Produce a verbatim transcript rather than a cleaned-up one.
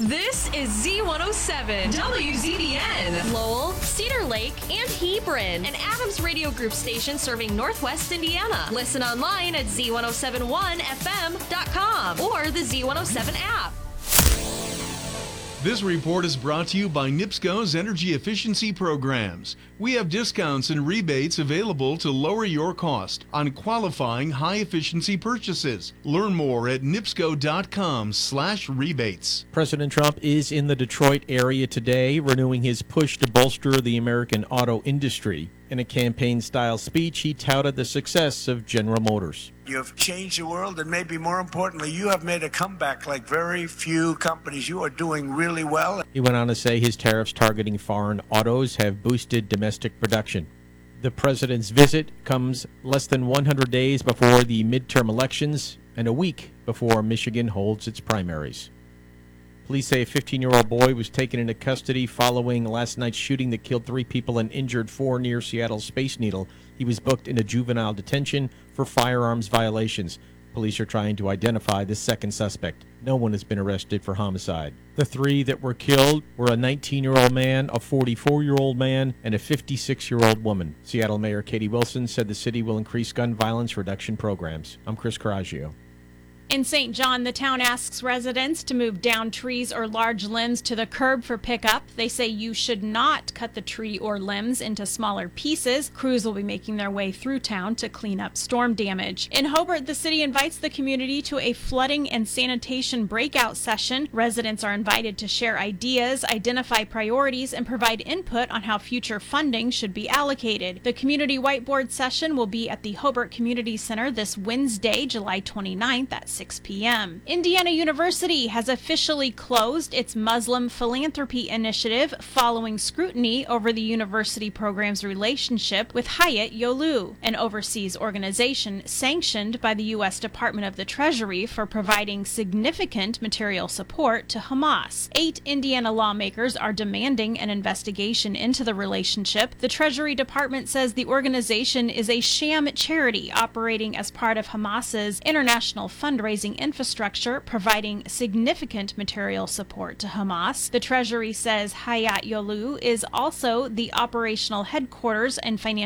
This is Z one oh seven, W Z D N. Lowell, Cedar Lake, and Hebron. An Adams Radio Group station serving Northwest Indiana. Listen online at Z one oh seven one F M dot com or the Z one oh seven app. This report is brought to you by NIPSCO's Energy Efficiency Programs. We have discounts and rebates available to lower your cost on qualifying high-efficiency purchases. Learn more at nipsco.com slash rebates. President Trump is in the Detroit area today, renewing his push to bolster the American auto industry. In a campaign-style speech, he touted the success of General Motors. You have changed the world, and maybe more importantly, you have made a comeback like very few companies. You are doing really well. He went on to say his tariffs targeting foreign autos have boosted domestic production. The president's visit comes less than one hundred days before the midterm elections and a week before Michigan holds its primaries. Police say a fifteen-year-old boy was taken into custody following last night's shooting that killed three people and injured four near Seattle's Space Needle. He was booked into juvenile detention for firearms violations. Police are trying to identify the second suspect. No one has been arrested for homicide. The three that were killed were a nineteen-year-old man, a forty-four-year-old man, and a fifty-six-year-old woman. Seattle Mayor Katie Wilson said the city will increase gun violence reduction programs. I'm Chris Coraggio. In Saint John, the town asks residents to move down trees or large limbs to the curb for pickup. They say you should not cut the tree or limbs into smaller pieces. Crews will be making their way through town to clean up storm damage. In Hobart, the city invites the community to a flooding and sanitation breakout session. Residents are invited to share ideas, identify priorities, and provide input on how future funding should be allocated. The community whiteboard session will be at the Hobart Community Center this Wednesday, July twenty-ninth at six p.m. Indiana University has officially closed its Muslim philanthropy initiative following scrutiny over the university program's relationship with Hayat Yolu, an overseas organization sanctioned by the U S Department of the Treasury for providing significant material support to Hamas. Eight Indiana lawmakers are demanding an investigation into the relationship. The Treasury Department says the organization is a sham charity operating as part of Hamas's international fundraising infrastructure, providing significant material support to Hamas. The Treasury says Hayat Yolu is also the operational headquarters and financial